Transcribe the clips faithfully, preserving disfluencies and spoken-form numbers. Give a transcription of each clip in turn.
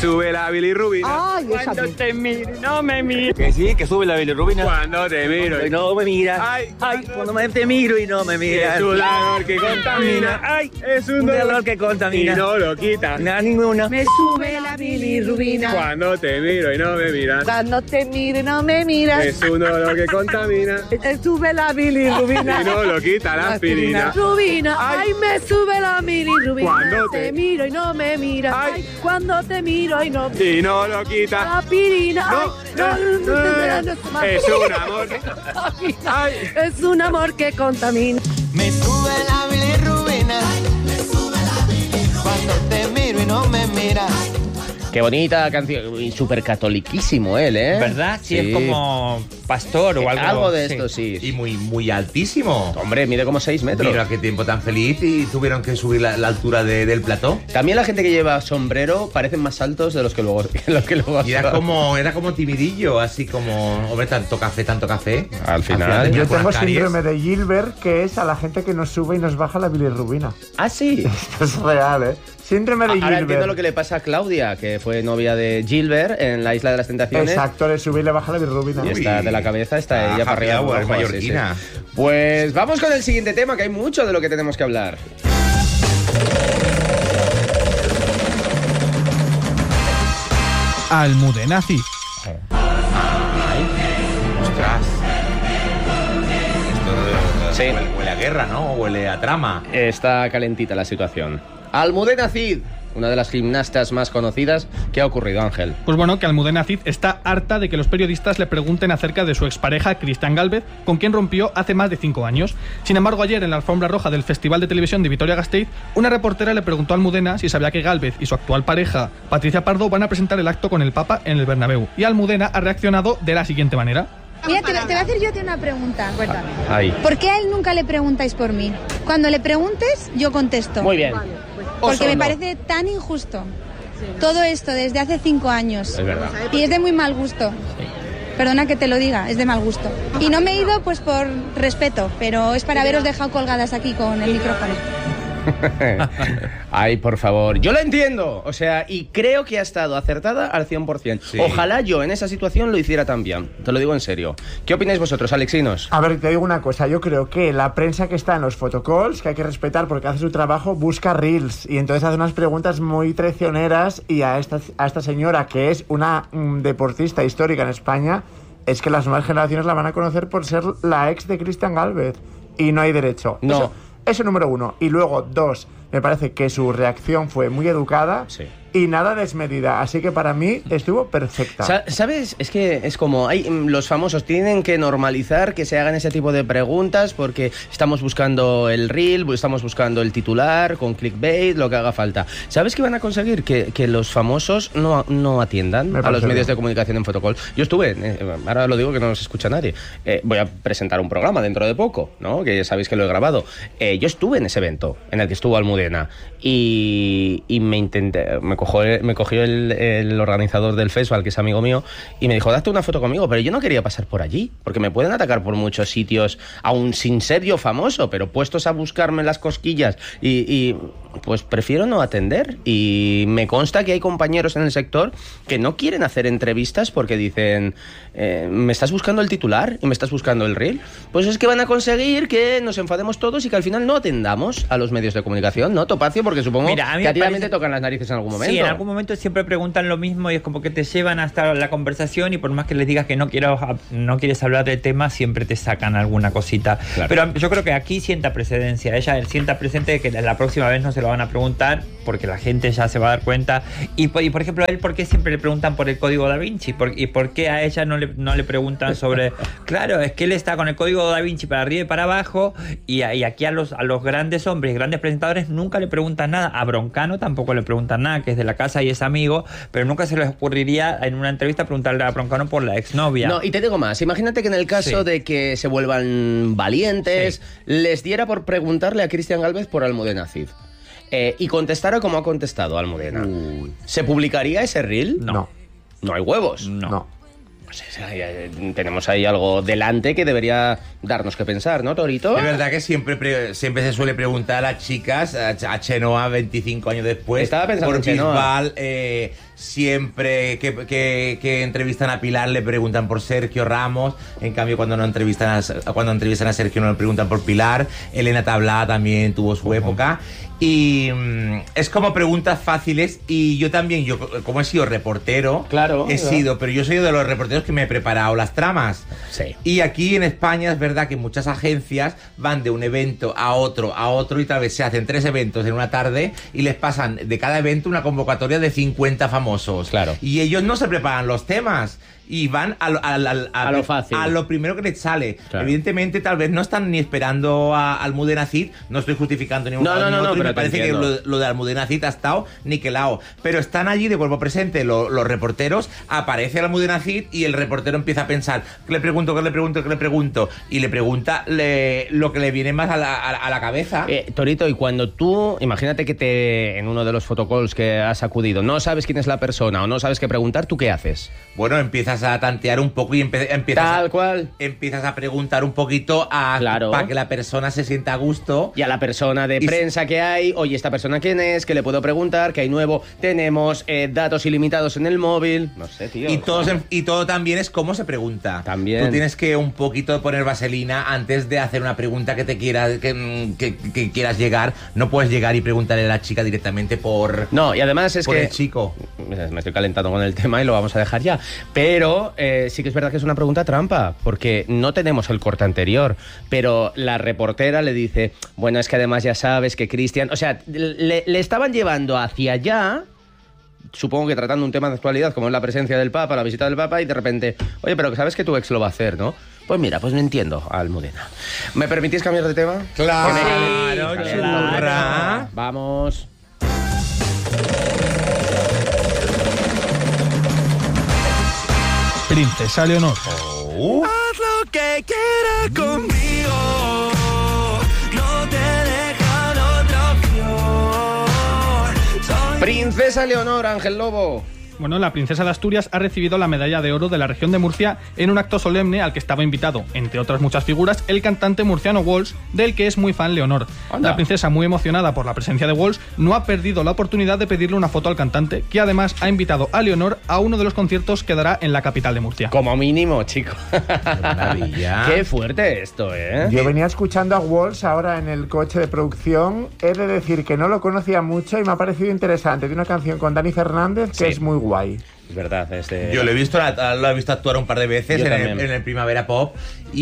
sube la bilirrubina. Ay, esa Cuando te miro y no me miro. Que sí, que sube la bilirrubina. Cuando te miro Y no me miras. Ay, Ay, cuando me te miro y no me miras. Es un olor que contamina. Ay, Es un un dolor dolor que contamina. y no lo quita. Nada, ninguna. Me sube la bilirrubina. Cuando te miro y no me miras. Cuando te miro y no me miras. Es un olor que contamina. Me sube la bilirrubina. Y no lo quita la aspirina. Rubina, ay, Ay. me sube la bilirrubina. Cuando te... te- miro y no me miras. Ay. Ay, cuando te miro y no me Y no lo quita. la pirina. No, Ay, no, no, no, no, no, no, Es un amor. Ay. Es un amor que contamina. Me sube la bilirrubina. Cuando te miro y no me miras. Qué bonita canción. Y súper catoliquísimo él, ¿eh? ¿Verdad? Sí, es como pastor o algo. Algo de esto, sí. Y muy, muy altísimo. Hombre, mide como seis metros. Mira qué tiempo tan feliz y tuvieron que subir la, la altura de- del plató. También la gente que lleva sombrero parecen más altos de los que luego, los que luego Y era son. como, era como timidillo, así como, hombre, tanto café, tanto café. Al final. tenía Yo por tengo las caries. síndrome de Gilbert, que es a la gente que nos sube y nos baja la bilirrubina. Ah, sí. Esto es real, ¿eh? Síndrome de Ahora Gilbert. entiendo lo que le pasa a Claudia, que fue novia de Gilbert en la Isla de las Tentaciones. Exacto, le sube y le baja la bilirrubina. Y está de la cabeza, está Ah, ella para happy arriba. hour, abajo, mallorquina. sí, sí. Pues vamos con el siguiente tema, que hay mucho de lo que tenemos que hablar. Almudenazi. Ostras. Esto Sí. huele, huele a guerra, ¿no? Huele a trama. Está calentita la situación. Almudena Cid, una de las gimnastas más conocidas. ¿Qué ha ocurrido, Ángel? Pues bueno, que Almudena Cid está harta de que los periodistas le pregunten acerca de su expareja Cristian Gálvez, con quien rompió hace más de cinco años. Sin embargo, ayer en la alfombra roja del Festival de Televisión de Vitoria-Gasteiz, una reportera le preguntó a Almudena si sabía que Gálvez y su actual pareja, Patricia Pardo, van a presentar el acto con el Papa en el Bernabéu. Y Almudena ha reaccionado de la siguiente manera. Mira, te, te voy a hacer yo a ti una pregunta. Ahí. ¿Por qué a él nunca le preguntáis por mí? Cuando le preguntes, yo contesto. Muy bien. Porque me Osondo. parece tan injusto. Todo esto desde hace cinco años. Es verdad. Y es de muy mal gusto. Perdona que te lo diga, es de mal gusto. Y no me he ido pues por respeto, pero es para haberos dejado colgadas aquí con el micrófono. Ay, por favor. Yo lo entiendo. O sea, y creo que ha estado acertada al cien por ciento. Sí. Ojalá yo en esa situación lo hiciera también. Te lo digo en serio. ¿Qué opináis vosotros, alexinos? A ver, te digo una cosa. Yo creo que la prensa que está en los photocalls, que hay que respetar porque hace su trabajo, busca reels. Y entonces hace unas preguntas muy traicioneras. Y a esta, a esta señora, que es una mm, deportista histórica en España, es que las nuevas generaciones la van a conocer por ser la ex de Cristian Gálvez. Y no hay derecho. No. Eso, eso número uno. Y luego, dos, me parece que su reacción fue muy educada. Sí. Y nada desmedida, así que para mí estuvo perfecta. Sa- ¿Sabes? Es que es como hay, mm, los famosos tienen que normalizar que se hagan ese tipo de preguntas porque estamos buscando el reel, estamos buscando el titular con clickbait, lo que haga falta. ¿Sabes qué van a conseguir? Que, que los famosos no, no atiendan Me a los parece medios bien. de comunicación en Fotocall. Yo estuve, eh, ahora lo digo que no nos escucha nadie, eh, voy a presentar un programa dentro de poco, ¿no? Que ya sabéis que lo he grabado. Eh, yo estuve en ese evento en el que estuvo Almudena y, y me intenté, me cogió, me cogió el, el organizador del festival, que es amigo mío, y me dijo, date una foto conmigo, pero yo no quería pasar por allí, porque me pueden atacar por muchos sitios, aún sin ser yo famoso, pero puestos a buscarme las cosquillas, y, y pues prefiero no atender, y me consta que hay compañeros en el sector que no quieren hacer entrevistas porque dicen, eh, ¿me estás buscando el titular y me estás buscando el reel? Pues es que van a conseguir que nos enfademos todos y que al final no atendamos a los medios de comunicación, ¿no, Topacio? Porque supongo Mira, a mí que me a ti también parece- te tocan las narices en algún momento. Sí, en algún momento siempre preguntan lo mismo y es como que te llevan hasta la conversación y por más que les digas que no quiero, no quieres hablar del tema, siempre te sacan alguna cosita. Claro. Pero yo creo que aquí sienta precedencia. Ella sienta presente de que la próxima vez no se lo van a preguntar porque la gente ya se va a dar cuenta. Y, y por ejemplo, a él, ¿por qué siempre le preguntan por el código Da Vinci? ¿Por, ¿Y por qué a ella no le, no le preguntan sobre...? Claro, es que él está con el código Da Vinci para arriba y para abajo y, a- y aquí a los, a los grandes hombres, grandes presentadores, nunca le preguntan nada. A Broncano tampoco le preguntan nada, que es de la casa y es amigo, pero nunca se les ocurriría en una entrevista preguntarle a Broncano por la exnovia. No, y te digo más, imagínate que en el caso Sí. de que se vuelvan valientes, les diera por preguntarle a Cristian Gálvez por Almudena Cid. Eh, y contestara como ha contestado Almudena. ¿Se publicaría ese reel? No. No, No hay huevos. No. no. Pues es- ahí, eh, tenemos ahí algo delante que debería darnos que pensar, ¿no, Torito? Es verdad que siempre, pre- siempre se suele preguntar a las chicas, a, Ch- a Chenoa veinticinco años después, Estaba pensando por en Chenoa. Bisbal, eh, siempre que, que, que entrevistan a Pilar le preguntan por Sergio Ramos, en cambio cuando no entrevistan a, cuando entrevistan a Sergio no le preguntan por Pilar. Elena Tablá también tuvo su época. Y mm, es como preguntas fáciles. Y yo también, yo como he sido reportero, claro, he claro. sido, pero yo soy de los reporteros que me he preparado las tramas. Sí. Y aquí en España es verdad que muchas agencias van de un evento a otro, a otro, y tal vez se hacen tres eventos en una tarde y les pasan de cada evento una convocatoria de cincuenta famosos. Claro. Y ellos no se preparan los temas. Y van a lo, a, a, a, a lo fácil. A lo primero que les sale. Claro. Evidentemente, tal vez no están ni esperando a Almudena Cid. No estoy justificando ni un No, lado no, ni no, otro. no, y me pero te parece que entiendo. lo, lo de Almudena Cid ha estado niquelado. Pero están allí de cuerpo presente lo, los reporteros. Aparece Almudena Cid y el reportero empieza a pensar: ¿qué le pregunto, qué le pregunto, qué le pregunto? Y le pregunta le, lo que le viene más a la, a, a la cabeza. Eh, Torito, y cuando tú, imagínate que te en uno de los photocalls que has acudido, no sabes quién es la persona o no sabes qué preguntar, ¿tú qué haces? Bueno, empiezas a tantear un poco y empe empiezas, Tal a, cual. empiezas a preguntar un poquito a, Claro. para que la persona se sienta a gusto. Y a la persona de Y prensa que hay, oye, ¿esta persona quién es? ¿Qué le puedo preguntar? ¿Qué hay nuevo? Tenemos eh, datos ilimitados en el móvil. No sé, tío. Y todo, se- y todo también es cómo se pregunta. También. Tú tienes que un poquito poner vaselina antes de hacer una pregunta que te quiera, que, que- que quieras llegar. No puedes llegar y preguntarle a la chica directamente por, No, y además es por que... el chico. Me estoy calentando con el tema y lo vamos a dejar ya. Pero eh, sí que es verdad que es una pregunta trampa, porque no tenemos el corte anterior. Pero la reportera le dice, bueno, es que además ya sabes que Cristian... O sea, le, le estaban llevando hacia allá, supongo que tratando un tema de actualidad como es la presencia del Papa, la visita del Papa, y de repente, oye, pero que sabes que tu ex lo va a hacer, ¿no? Pues mira, pues no entiendo, Almudena. ¿Me permitís cambiar de tema? Claro, Que me- churra. Vamos. Princesa Leonor. Oh. Haz lo que quieras conmigo. No te dejan otra opción. Soy Princesa Leonor, Ángel Lobo. Bueno, la princesa de Asturias ha recibido la medalla de oro de la región de Murcia en un acto solemne al que estaba invitado, entre otras muchas figuras, el cantante murciano Walsh, del que es muy fan Leonor. Anda. La princesa, muy emocionada por la presencia de Walsh, no ha perdido la oportunidad de pedirle una foto al cantante, que además ha invitado a Leonor a uno de los conciertos que dará en la capital de Murcia. Como mínimo, chico. maravilla. Qué fuerte esto, ¿eh? Yo venía escuchando a Walsh ahora en el coche de producción. He de decir que no lo conocía mucho y me ha parecido interesante. Tiene una canción con Dani Fernández que Sí. es muy guay. Es verdad, este... Yo lo he visto, la- lo he visto actuar un par de veces Yo en el, también. en el Primavera Pop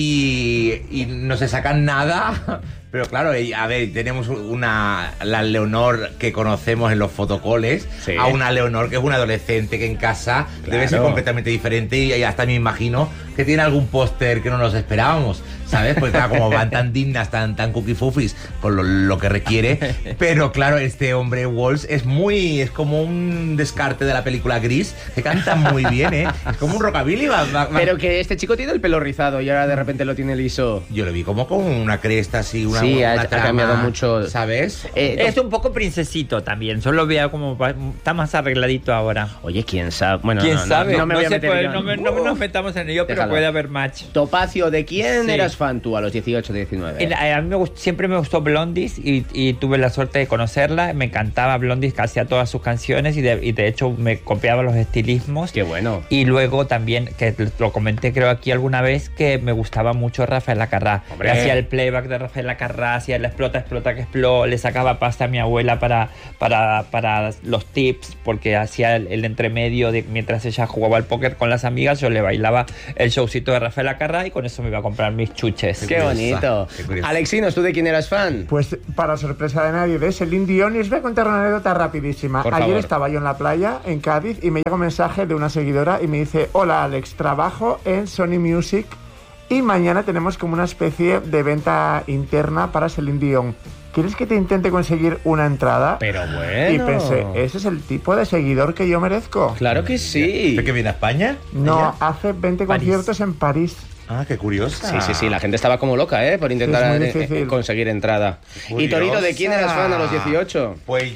y, y no se sacan nada. Pero claro, eh, a ver, tenemos una la Leonor que conocemos en los fotocoles, Sí. a una Leonor que es una adolescente que en casa debe ser Claro. completamente diferente y, y hasta me imagino que tiene algún póster que no nos esperábamos, ¿sabes? Porque claro, como van tan dignas, tan, tan cookie fufis con lo, lo que requiere. Pero claro, este hombre Walsh es muy, es como un descarte de la película Gris, que canta muy bien, ¿eh? Es como un rockabilly. Va, va- va- Pero que este chico tiene el pelo rizado y ahora de repente lo tiene liso. Yo lo vi como con una cresta así, una, Sí, una ha- ha trama, cambiado mucho. ¿sabes? Eh, Es un poco princesito también. Yo lo veo como pa- está más arregladito ahora. Oye, ¿quién sabe? Bueno, ¿Quién no, no, sabe? No, me voy a se meter puede- yo. no me- no nos metamos en ello, pero Déjalo. puede haber match. Topacio, ¿de quién Sí. eras fan tú a los dieciocho, diecinueve? El- A mí me gust- siempre me gustó Blondies y, y tuve la suerte de conocerla. Me encantaba Blondies, que hacía todas sus canciones y de, y de hecho me copiaba los estilismos. Qué bueno. Y luego también, que lo comenté creo aquí alguna vez, que me gustaba mucho Rafael Acarrá. Hombre. Hacía el playback de Rafael Acarrá, hacía la explota, explota, que expló. Le sacaba pasta a mi abuela para, para, para los tips, porque hacía el, el entremedio de mientras ella jugaba al póker con las amigas, yo le bailaba el showcito de Rafael Acarrá y con eso me iba a comprar mis chuches. Qué bonito. Qué curioso. Alexinos, ¿tú de quién eras fan? Pues para sorpresa de nadie, de Celine Dion, y os voy a contar una anécdota rapidísima. Por Ayer favor. estaba yo en la playa, en Cádiz, y me llega un mensaje de una seguidora y me dice: hola Alex, trabajo en Sony Music y mañana tenemos como una especie de venta interna para Celine Dion. ¿Quieres que te intente conseguir una entrada? Pero bueno. Y pensé, ese es el tipo de seguidor que yo merezco. Claro que sí. ¿De que viene a España? No, ¿Ella? hace veinte París. conciertos en París. Ah, qué curiosa. Sí, sí, sí, la gente estaba como loca, ¿eh? Por intentar Es muy eh, eh, difícil. conseguir entrada. Curiosa. Y Torito, ¿de quién eras fan a los dieciocho? Pues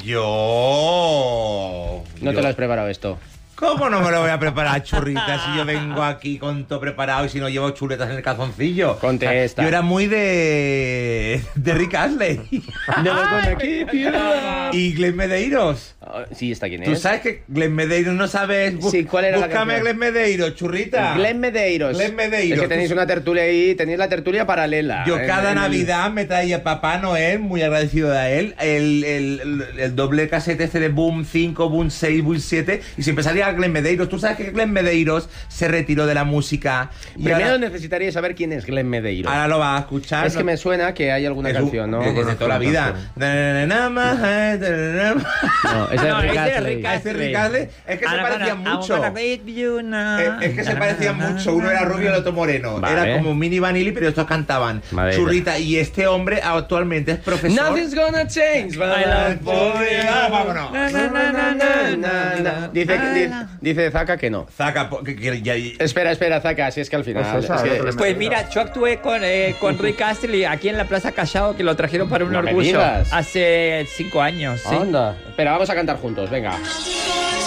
yo... No yo- te lo has preparado esto. ¿Cómo no me lo voy a preparar, churrita, si yo vengo aquí con todo preparado y si no llevo chuletas en el calzoncillo? Contesta. Yo era muy de... de Rick Astley. Never gonna keep you. Y Glenn Medeiros. Sí, ¿está quién es? ¿Tú sabes que Glenn Medeiros no sabes? Bu- Sí, ¿cuál era la Búscame a canción? Glenn Medeiros, churrita. Glenn Medeiros. Glenn Medeiros. Es que tenéis una tertulia ahí, tenéis la tertulia paralela. Yo En- cada en el- Navidad me traía Papá Noel, muy agradecido a él, el, el, el, el doble casete este de Boom cinco, Boom seis, Boom siete, y siempre salía Glenn Medeiros. ¿Tú sabes que Glenn Medeiros se retiró de la música? Y Primero ahora, necesitaría saber quién es Glenn Medeiros. ahora lo vas a escuchar. es que ¿no? me suena que hay alguna Es un- canción, ¿no? Desde Conozco toda la una vida. canción. No, es de No, Rick es de Astley. Rick A ese Rick Astley, es que se parecían mucho. Eh, Es que se parecían mucho. Uno era rubio y el otro moreno. Vale. Era como Mini Vanilli, pero estos cantaban. Madre Churrita. Y este hombre actualmente es profesor. Nothing's gonna change. Ay, ah, vámonos. Na, na, na, na, na, na. Dice, dice, dice Zaka que no. Zaca, po- que, que ya- Espera, espera, Zaka, si es que al final. Pues esa, es que- el otro es- Pues mira, yo actué con, eh, con Rick Astley aquí en la Plaza Callao, que lo trajeron para un No me orgullo digas. hace cinco años. ¿sí? Anda. Espera, vamos a cantar juntos, venga.